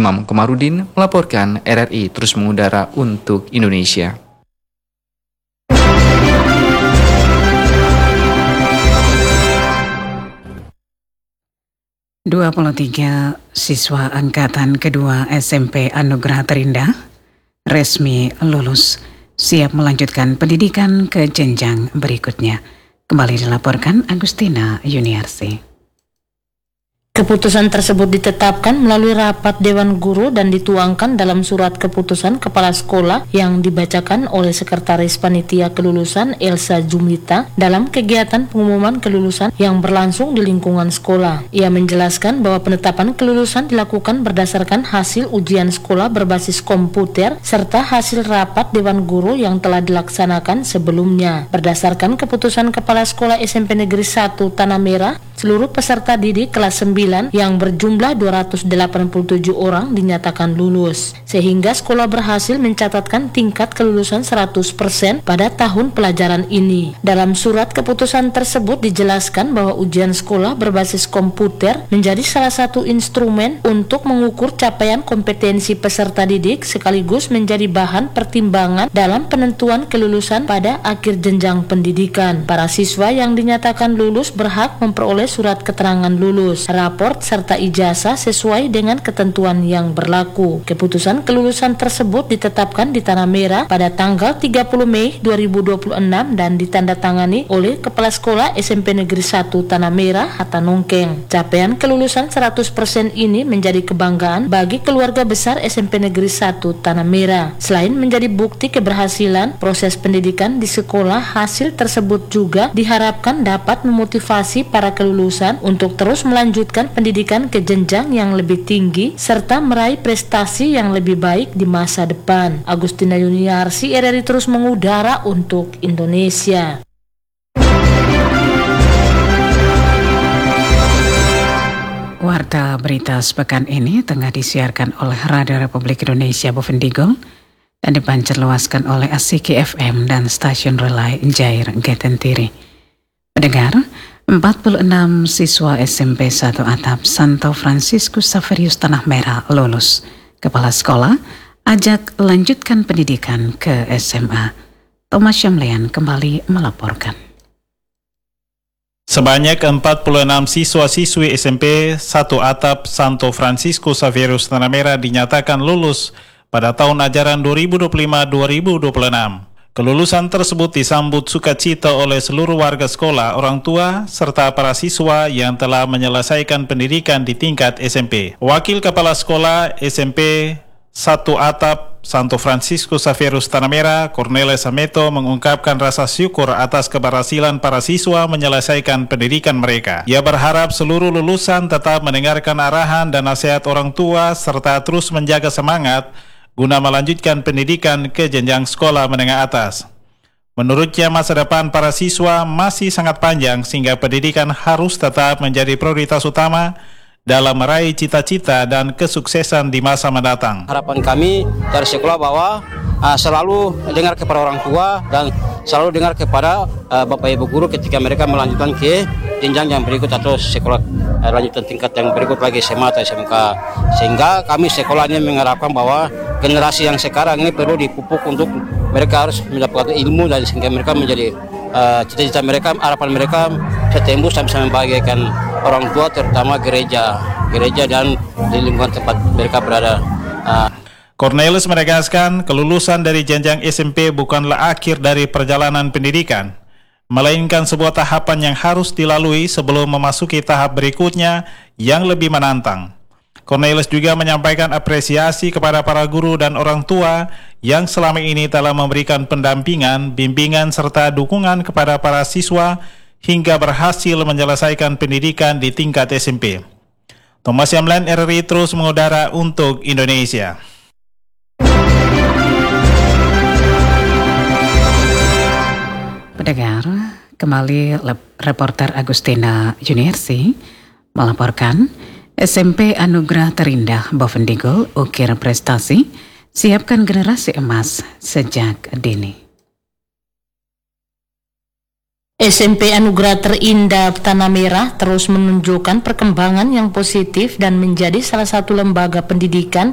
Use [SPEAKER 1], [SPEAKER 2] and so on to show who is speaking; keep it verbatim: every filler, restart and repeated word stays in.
[SPEAKER 1] Imam Komarudin melaporkan R R I terus mengudara untuk Indonesia.
[SPEAKER 2] dua puluh tiga siswa angkatan kedua S M P Anugerah Terindah resmi lulus, siap melanjutkan pendidikan ke jenjang berikutnya. Kembali dilaporkan Agustina Yuniarsi.
[SPEAKER 3] Keputusan tersebut ditetapkan melalui rapat Dewan Guru dan dituangkan dalam surat keputusan Kepala Sekolah yang dibacakan oleh Sekretaris Panitia Kelulusan Elsa Jumita dalam kegiatan pengumuman kelulusan yang berlangsung di lingkungan sekolah. Ia menjelaskan bahwa penetapan kelulusan dilakukan berdasarkan hasil ujian sekolah berbasis komputer serta hasil rapat Dewan Guru yang telah dilaksanakan sebelumnya. Berdasarkan keputusan Kepala Sekolah S M P Negeri satu Tanah Merah, seluruh peserta didik kelas sembilan yang berjumlah dua ratus delapan puluh tujuh orang dinyatakan lulus, sehingga sekolah berhasil mencatatkan tingkat kelulusan seratus persen pada tahun pelajaran ini. Dalam surat keputusan tersebut dijelaskan bahwa ujian sekolah berbasis komputer menjadi salah satu instrumen untuk mengukur capaian kompetensi peserta didik sekaligus menjadi bahan pertimbangan dalam penentuan kelulusan pada akhir jenjang pendidikan. Para siswa yang dinyatakan lulus berhak memperoleh surat keterangan lulus, raport serta ijazah sesuai dengan ketentuan yang berlaku. Keputusan kelulusan tersebut ditetapkan di Tanah Merah pada tanggal tiga puluh Mei dua ribu dua puluh enam dan ditandatangani oleh Kepala Sekolah S M P Negeri satu Tanah Merah Hatta Nongkeng. Capaian kelulusan seratus persen ini menjadi kebanggaan bagi keluarga besar S M P Negeri satu Tanah Merah. Selain menjadi bukti keberhasilan proses pendidikan di sekolah, hasil tersebut juga diharapkan dapat memotivasi para kelulusan untuk terus melanjutkan pendidikan ke jenjang yang lebih tinggi serta meraih prestasi yang lebih baik di masa depan. Agustina Yuniarsi, R R I terus mengudara untuk Indonesia.
[SPEAKER 2] Warta berita sepekan ini tengah disiarkan oleh Radio Republik Indonesia Bovendigul dan dipancarluaskan oleh Asiki F M dan stasiun Relay Jair Getentiri. Pendengar, empat puluh enam siswa S M P satu Atap Santo Franciscus Xaverius Tanah Merah lulus. Kepala sekolah ajak lanjutkan pendidikan ke S M A. Thomas Syamlian kembali melaporkan.
[SPEAKER 4] Sebanyak empat puluh enam siswa-siswi S M P satu Atap Santo Franciscus Xaverius Tanah Merah dinyatakan lulus pada tahun ajaran dua ribu dua puluh lima dua ribu dua puluh enam. Kelulusan tersebut disambut sukacita oleh seluruh warga sekolah, orang tua, serta para siswa yang telah menyelesaikan pendidikan di tingkat S M P. Wakil Kepala Sekolah S M P satu Atap Santo Franciscus Xaverius Tanah Merah, Cornelis Sameto, mengungkapkan rasa syukur atas keberhasilan para siswa menyelesaikan pendidikan mereka. Ia berharap seluruh lulusan tetap mendengarkan arahan dan nasihat orang tua, serta terus menjaga semangat guna melanjutkan pendidikan ke jenjang sekolah menengah atas. Menurutnya, masa depan para siswa masih sangat panjang sehingga pendidikan harus tetap menjadi prioritas utama dalam meraih cita-cita dan kesuksesan di masa mendatang.
[SPEAKER 5] Harapan kami dari sekolah bahwa uh, selalu dengar kepada orang tua dan selalu dengar kepada uh, Bapak Ibu guru ketika mereka melanjutkan ke jenjang yang berikut atau sekolah uh, lanjutan tingkat yang berikut lagi S M A atau S M K. Sehingga kami sekolah ini mengharapkan bahwa generasi yang sekarang ini perlu dipupuk untuk mereka harus mendapatkan ilmu dan sehingga mereka menjadi uh, cita-cita mereka, harapan mereka setembus dan bisa membahagiakan orang tua, terutama gereja, gereja dan di lingkungan tempat mereka berada. Uh,
[SPEAKER 4] Cornelis menegaskan kelulusan dari jenjang S M P bukanlah akhir dari perjalanan pendidikan, melainkan sebuah tahapan yang harus dilalui sebelum memasuki tahap berikutnya yang lebih menantang. Cornelis juga menyampaikan apresiasi kepada para guru dan orang tua yang selama ini telah memberikan pendampingan, bimbingan, serta dukungan kepada para siswa hingga berhasil menyelesaikan pendidikan di tingkat S M P. Thomas Yamlan, R R I terus mengudara untuk Indonesia.
[SPEAKER 2] Pendengar, kembali reporter Agustina Yuniarsi melaporkan S M P Anugerah Terindah Bovendigul ukir prestasi, siapkan generasi emas sejak dini.
[SPEAKER 3] S M P Anugerah Terindah Tanah Merah terus menunjukkan perkembangan yang positif dan menjadi salah satu lembaga pendidikan